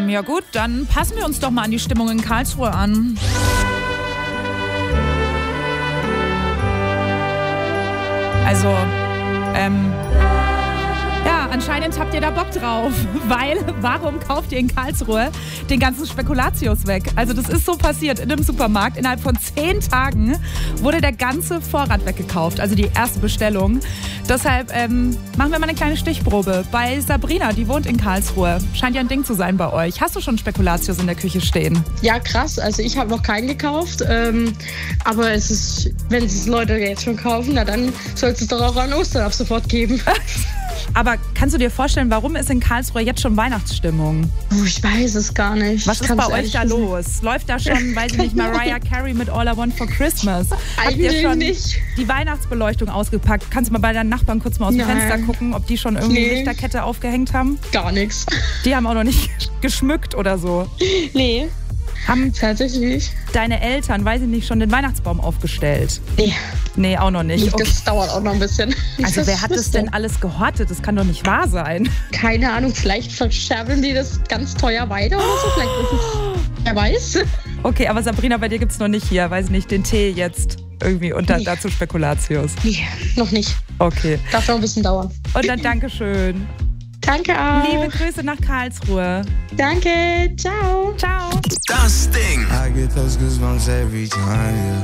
Ja gut, dann passen wir uns doch mal an die Stimmung in Karlsruhe an. Also, ja, anscheinend habt ihr da Bock drauf, weil warum kauft ihr in Karlsruhe den ganzen Spekulatius weg? Also das ist so passiert in einem Supermarkt. Innerhalb von 10 Tagen wurde der ganze Vorrat weggekauft, also die erste Bestellung. Deshalb machen wir mal eine kleine Stichprobe bei Sabrina, die wohnt in Karlsruhe. Scheint ja ein Ding zu sein bei euch. Hast du schon Spekulatius in der Küche stehen? Ja, krass. Also ich habe noch keinen gekauft. Aber es ist, wenn es Leute jetzt schon kaufen, na dann soll es doch auch an Ostern ab sofort geben. Aber kannst du dir vorstellen, warum ist in Karlsruhe jetzt schon Weihnachtsstimmung? Ich weiß es gar nicht. Was ist bei euch da los? Läuft da schon, weiß ich nicht, Mariah Carey mit All I Want for Christmas? Habt ihr schon nicht. Die Weihnachtsbeleuchtung ausgepackt? Kannst du mal bei deinen Nachbarn kurz mal aus dem Fenster gucken, ob die schon irgendwie Lichterkette aufgehängt haben? Gar nichts. Die haben auch noch nicht geschmückt oder so? Nee. Haben tatsächlich deine Eltern, weiß ich nicht, schon den Weihnachtsbaum aufgestellt? Nee, auch noch nicht. Okay. Das dauert auch noch ein bisschen. Also wer hat das denn alles gehortet? Das kann doch nicht wahr sein. Keine Ahnung, vielleicht verscherbeln die das ganz teuer weiter oder so. Vielleicht ist es, wer weiß. Okay, aber Sabrina, bei dir gibt's noch nicht hier, weiß ich nicht, den Tee jetzt irgendwie und dann dazu Spekulatius. Nee, noch nicht. Okay. Darf noch ein bisschen dauern. Und dann Dankeschön. Danke auch. Liebe Grüße nach Karlsruhe. Danke, ciao. Ciao. Das Ding. I get those goosebumps every time, yeah.